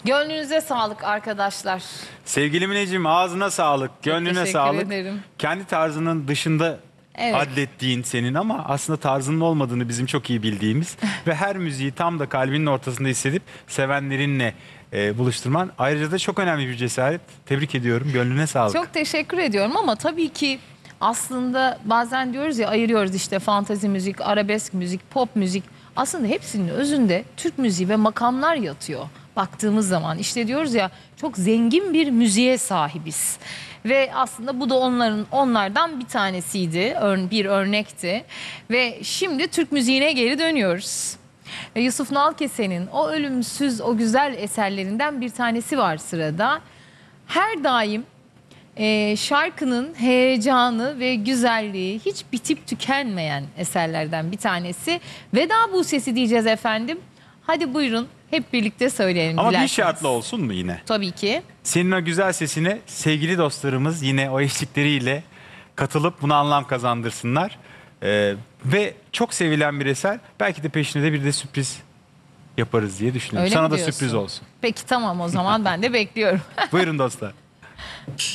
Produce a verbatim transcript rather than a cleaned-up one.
Gönlünüze sağlık arkadaşlar. Sevgili Mineciğim, ağzına sağlık, gönlüne teşekkür sağlık. ederim. Kendi tarzının dışında Evet. adlettiğin senin ama aslında tarzının olmadığını bizim çok iyi bildiğimiz ve her müziği tam da kalbinin ortasında hissedip sevenlerinle e, buluşturman ayrıca da çok önemli bir cesaret. Tebrik ediyorum, gönlüne sağlık. Çok teşekkür ediyorum ama tabii ki aslında bazen diyoruz ya, ayırıyoruz işte fantazi müzik, arabesk müzik, pop müzik. Aslında hepsinin özünde Türk müziği ve makamlar yatıyor. Baktığımız zaman işte diyoruz ya, çok zengin bir müziğe sahibiz. Ve aslında bu da onların onlardan bir tanesiydi, bir örnekti. Ve şimdi Türk müziğine geri dönüyoruz. Ve Yusuf Nalkese'nin o ölümsüz, o güzel eserlerinden bir tanesi var sırada. Her daim e, şarkının heyecanı ve güzelliği hiç bitip tükenmeyen eserlerden bir tanesi. Veda Busesi diyeceğiz efendim. Hadi buyurun hep birlikte söyleyelim. Ama dilerseniz. bir şartla olsun mu yine? Tabii ki. Senin o güzel sesine sevgili dostlarımız yine o eşlikleriyle katılıp buna anlam kazandırsınlar. Ee, ve çok sevilen bir eser. Belki de peşine de bir de sürpriz yaparız diye düşünüyorum. Öyle Sana mi da diyorsun? sürpriz olsun. Peki tamam, o zaman ben de bekliyorum. Buyurun dostlar.